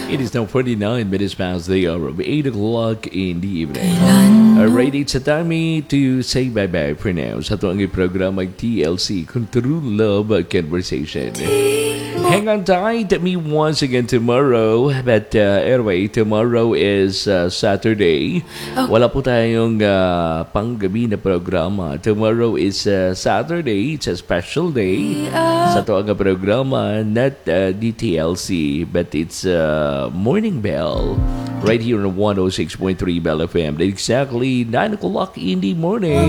It is now 49 minutes past the hour of 8 o'clock in the evening. Alright, it's a time to say bye-bye for now sa ito ang programa TLC kung True Love Conversation. Hang on tight to me once again tomorrow. But anyway, tomorrow is Saturday. Wala po tayong panggabi na programa. Tomorrow is Saturday. It's a special day. Sa ito ang programa, not DTLC, but it's Morning Bell. Right here on 106.3 Bell FM. Exactly 9 o'clock in the morning.